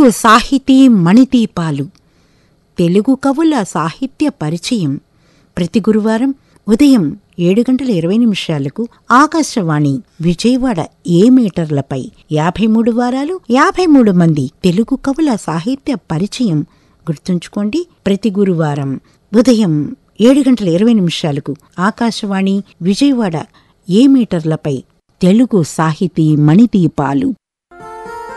తెలుగు సాహితీ మణిదీపాలు, తెలుగు కవుల సాహిత్య పరిచయం. ప్రతి గురువారం ఉదయం 7:20 ఆకాశవాణి విజయవాడ మీటర్లపై 53 వారాలు 53 మంది తెలుగు కవుల సాహిత్య పరిచయం. గుర్తుంచుకోండి, ప్రతి గురువారం ఉదయం 7:20 ఆకాశవాణి విజయవాడ మీటర్లపై తెలుగు సాహితీ మణిదీపాలు.